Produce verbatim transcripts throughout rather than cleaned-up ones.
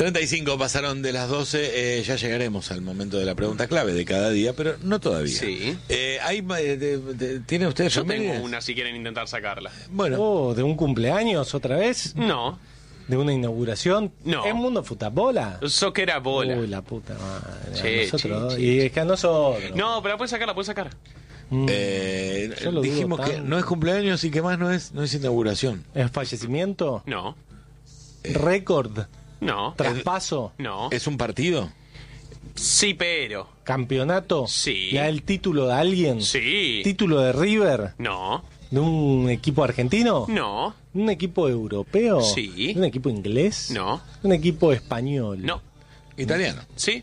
treinta y cinco pasaron de las doce, eh, ya llegaremos al momento de la pregunta clave de cada día, pero no todavía. Sí. Eh, ¿hay, de, de, de, ¿Tiene usted Yo familias? tengo una si quieren intentar sacarla. Bueno. Oh, ¿de un cumpleaños otra vez? No. ¿De una inauguración? No. ¿Es Mundo Futabola? Soccer a bola. Uy, la puta madre. Che, A nosotros, che, che, y es que a nosotros. No, pero la puedes sacar, la puedes sacar. Mm. Eh, Yo lo dudo dijimos que tanto. no es cumpleaños y que más no es, no es inauguración. ¿Es fallecimiento? No. ¿Récord? No. ¿Traspaso? No. ¿Es un partido? Sí, pero. ¿Campeonato? Sí. ¿Le da el título de alguien? Sí. ¿Título de River? No. ¿De un equipo argentino? No. ¿De un equipo europeo? Sí. ¿De un equipo inglés? No. ¿De un equipo español? No. Italiano. Sí.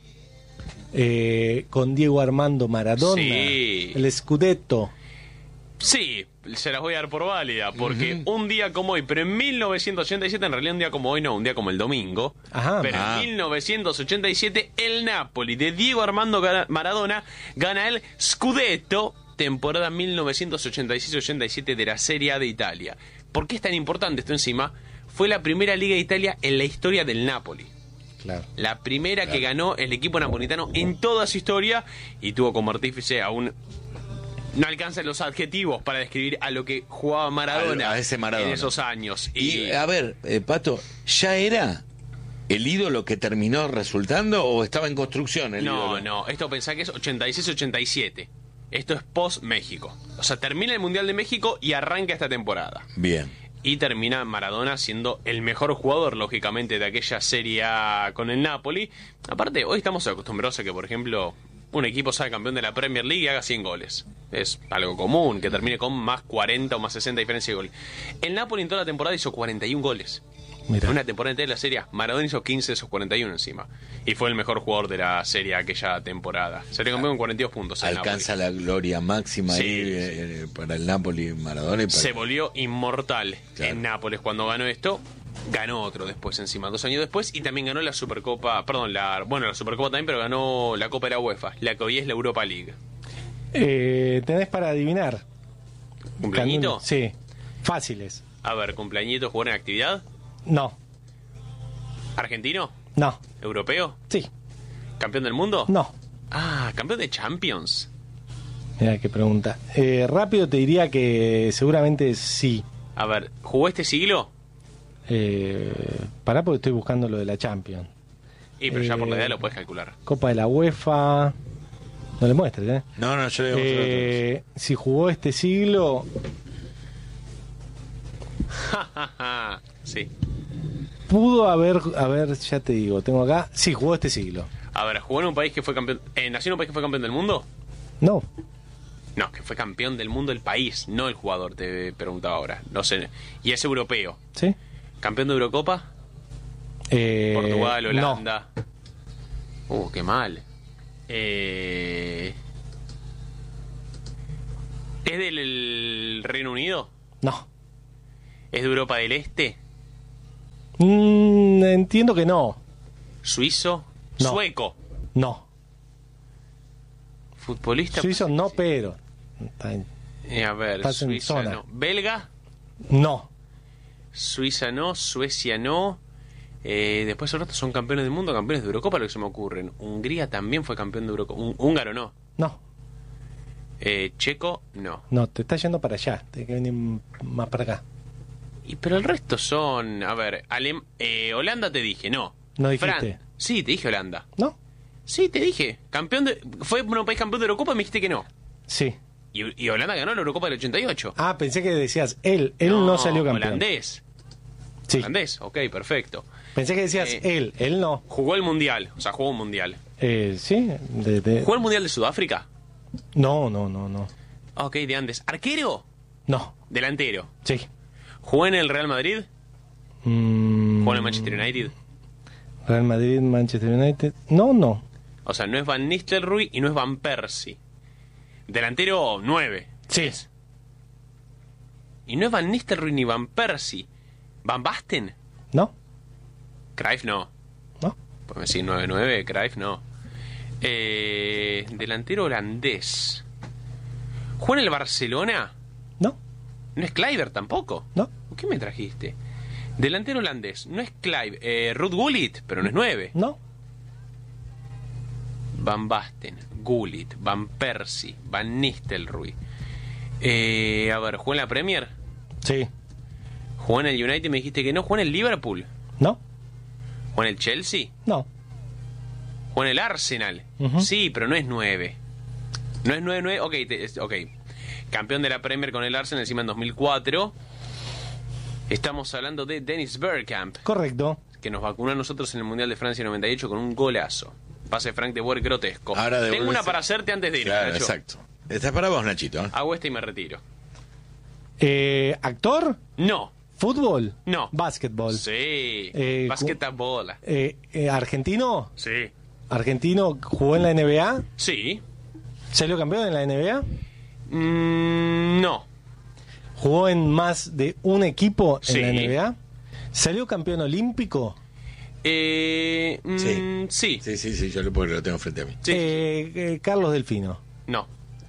Eh, ¿Con Diego Armando Maradona? Sí. ¿El Scudetto? Sí, se las voy a dar por válida, porque un día como hoy, pero en mil novecientos ochenta y siete, en realidad un día como hoy no, un día como el domingo, Ajá. pero Ah. en mil novecientos ochenta y siete el Napoli de Diego Armando Gara- Maradona gana el Scudetto, temporada mil novecientos ochenta y seis ochenta y siete de la Serie A de Italia. ¿Por qué es tan importante esto encima? Fue la primera Liga de Italia en la historia del Napoli. Claro. La primera que ganó el equipo napolitano en toda su historia y tuvo como artífice a un... No alcanzan los adjetivos para describir a lo que jugaba Maradona, A- a ese Maradona. en esos años. Y, a ver, eh, Pato, ¿ya era el ídolo que terminó resultando o estaba en construcción el No, ídolo? no, esto pensá que es ochenta y seis ochenta y siete. Esto es post-México. O sea, termina el Mundial de México y arranca esta temporada. Bien. Y termina Maradona siendo el mejor jugador, lógicamente, de aquella Serie A con el Napoli. Aparte, hoy estamos acostumbrados a que, por ejemplo, un equipo sea campeón de la Premier League y haga cien goles. Es algo común, que termine con más cuarenta o más sesenta diferencia de gol. El Napoli en toda la temporada hizo cuarenta y un goles. Mirá. Una temporada entera de la Serie A. Maradona hizo quince de esos cuarenta y uno encima. Y fue el mejor jugador de la Serie A aquella temporada. Salió campeón con cuarenta y dos puntos. el Alcanza Napoli. la gloria máxima Sí, ahí sí, eh, para el Napoli, Maradona y para... Se volvió inmortal Claro. en Nápoles cuando ganó esto. Ganó otro después encima, dos años después. Y también ganó la Supercopa, perdón, la bueno, la Supercopa también, pero ganó la Copa de la UEFA. La que hoy es la Europa League. Eh, ¿Tenés para adivinar? ¿Cumpleañito? Sí. Fáciles. A ver, cumpleañito, jugar en actividad. No. ¿Argentino? No. ¿Europeo? Sí. ¿Campeón del mundo? No. Ah, campeón de Champions. Mira qué pregunta. Eh, rápido te diría que seguramente sí. A ver, ¿jugó este siglo? Eh, pará porque estoy buscando lo de la Champions. Y pero ya por la Eh, edad lo puedes calcular. Copa de la UEFA. No le muestres, ¿eh? No, no, yo le digo Eh, si jugó este siglo, Sí. pudo haber, a ver, ya te digo, tengo acá, sí, jugó este siglo. A ver, ¿jugó en un país que fue campeón? Eh, ¿Nació en un país que fue campeón del mundo? No, No, que fue campeón del mundo el país, no el jugador, te preguntaba ahora. No sé. Y es europeo. ¿sí? ¿Campeón de Eurocopa? Eh, Portugal, no. Holanda. Uh, qué mal. Eh... ¿Es del el Reino Unido? No. ¿Es de Europa del Este? Mm, entiendo que no. ¿Suizo? No. ¿Sueco? No. ¿Futbolista? Suizo no, pero. Está en- Eh, a ver, Estás en Suiza zona. no. ¿Belga? No. Suiza no, Suecia no. Eh, después otros son campeones del mundo, campeones de Eurocopa, lo que se me ocurren. Hungría también fue campeón de Eurocopa. Un- húngaro no. No. Eh, Checo no. No, te está yendo para allá. Tienes que venir más para acá. Y pero el resto son, a ver, Alem eh, Holanda te dije, no. No dijiste. Sí, te dije Holanda. ¿No? Sí, te dije. Campeón de fue un país campeón de Eurocopa y me dijiste que no. Sí. Y, y Holanda ganó la Eurocopa del ochenta y ocho. Ah, pensé que decías él. Él no, salió campeón. Holandés. Sí. Holandés, ok, perfecto. Pensé que decías Eh, él. Él no. Jugó el Mundial, o sea, jugó un Mundial. Eh, sí. De, de- ¿Jugó el Mundial de Sudáfrica? No, no, no, no. Ok, de antes. ¿Arquero? No. Delantero. Sí. ¿Jugó en el Real Madrid? Mm, ¿Jugó en el Manchester United? Real Madrid, Manchester United. No, no. O sea, no es Van Nistelrooy y no es Van Persie. Delantero nueve. Sí. Y no es Van Nistelrooy ni Van Persie. ¿Van Basten? No. Cruyff no. No. Podemos decir nueve nueve, Cruyff no. Eh, delantero holandés. ¿Jugó en el Barcelona? No. ¿No es Kluivert tampoco? No. ¿Qué me trajiste? Delantero holandés. No es Clive. Eh, Ruud Gullit, pero no es nueve. ¿No? Van Basten, Gullit, Van Persie, Van Nistelrooy. Eh, a ver, ¿jugó en la Premier? Sí. ¿Jugó en el United? Me dijiste que no. ¿Jugó en el Liverpool? ¿No? ¿Jugó en el Chelsea? No. ¿Jugó en el Arsenal? Ujú. Sí, pero no es nueve. No es nueve nueve. Ok, te, es- ok. Campeón de la Premier con el Arsenal encima en dos mil cuatro. Estamos hablando de Dennis Bergkamp, Correcto. que nos vacunó a nosotros en el Mundial de Francia noventa y ocho con un golazo. Pase Frank de Boer grotesco. Ahora Tengo devuélvese. una para hacerte antes de ir, Claro, Nacho. exacto. Esta es para vos, Nachito. ¿eh? Hago esta y me retiro. Eh, ¿Actor? No. ¿Fútbol? No. ¿Básquetbol? Sí. Eh, Basquetbol. Eh, eh, ¿Argentino? Sí. ¿Argentino jugó en la N B A? Sí. ¿Salió campeón en la N B A? Mm, no. ¿Jugó en más de un equipo en Sí. la N B A? ¿Salió campeón olímpico? Eh, mm, Sí. sí. Sí, sí, sí, yo lo, porque lo tengo frente a mí. Sí. Eh, eh, Carlos Delfino. No.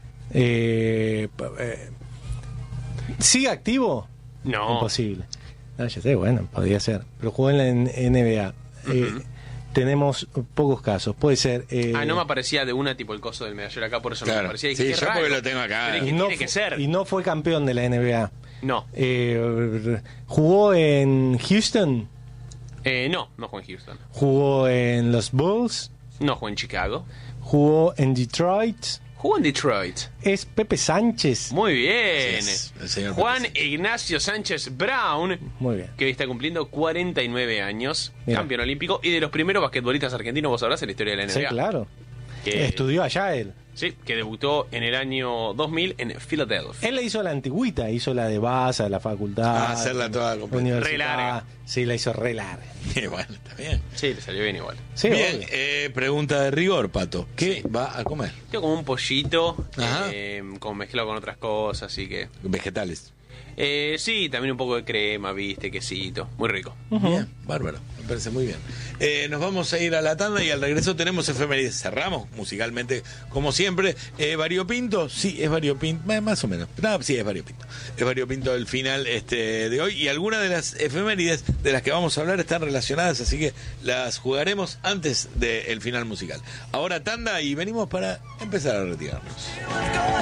Eh, p- eh, ¿Sigue activo? No. Imposible. No, ya sé, bueno, podría ser. Pero jugó en la N- N B A. Eh, Ujú. Tenemos pocos casos. Puede ser. eh, Ah, no me aparecía de una tipo el coso del medallero acá, por eso no me Claro. aparecía. Dije, Sí, qué yo raro. porque lo tengo acá. Pero y, dije, no tiene fu- que ser. y no fue campeón de la N B A. No. Eh, ¿Jugó en Houston? Eh, no, no jugó en Houston. ¿Jugó en los Bulls? No jugó en Chicago. ¿Jugó en Detroit? Jugó en Detroit. ¿Es Pepe Sánchez? Muy bien. Así es, el señor Juan Pepe Ignacio Sánchez Brown, Muy bien. que hoy está cumpliendo cuarenta y nueve años, Mira. campeón olímpico y de los primeros basquetbolistas argentinos, vos sabrás, en la historia de la N Sí, B A. claro. Que- Estudió allá él. Sí, que debutó en el año dos mil en Philadelphia. Él la hizo la antigüita, hizo la de Baza, la facultad. Ah, hacerla toda la completa. universidad. Re larga. Sí, la hizo re larga. Y bueno, está bien. Sí, le salió bien igual. Sí, bien, obvio. eh, pregunta de rigor, Pato. ¿Qué va a comer? Tengo como un pollito, Ajá. eh, como mezclado con otras cosas, así que... Vegetales. Eh, sí, también un poco de crema, viste, quesito. Muy rico. Bien, bárbaro, me parece muy bien. Eh, nos vamos a ir a la tanda y al regreso tenemos efemérides. Cerramos musicalmente, como siempre. Eh, variopinto, sí, es variopinto, eh, más o menos. No, sí, es variopinto. Es variopinto el final este de hoy. Y algunas de las efemérides de las que vamos a hablar están relacionadas, así que las jugaremos antes del final musical. Ahora tanda y venimos para empezar a retirarnos.